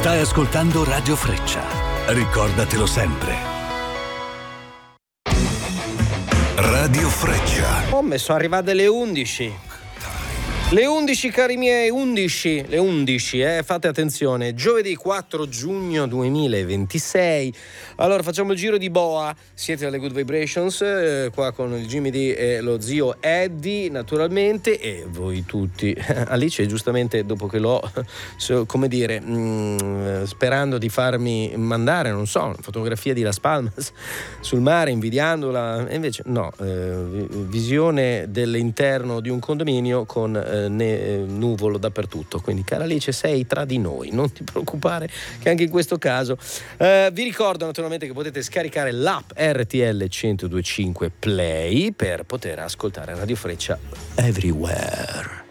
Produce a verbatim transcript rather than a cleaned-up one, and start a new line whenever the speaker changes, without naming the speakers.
Stai ascoltando Radio Freccia. Ricordatelo sempre. Radio Freccia.
Ho messo arrivate le undici. Le undici, cari miei, undici, le undici, eh, fate attenzione, giovedì quattro giugno duemilaventisei. Allora facciamo il giro di boa, siete alle Good Vibrations, eh, qua con il Jimmy D e lo zio Eddie naturalmente, e voi tutti. Alice giustamente, dopo che l'ho, come dire, mh, sperando di farmi mandare, non so, una fotografia di Las Palmas sul mare, invidiandola, e invece no, eh, visione dell'interno di un condominio con eh, Ne, nuvolo dappertutto. Quindi cara Alice, sei tra di noi, non ti preoccupare che anche in questo caso eh, vi ricordo naturalmente che potete scaricare l'app R T L centodue e cinque Play per poter ascoltare Radio Freccia everywhere.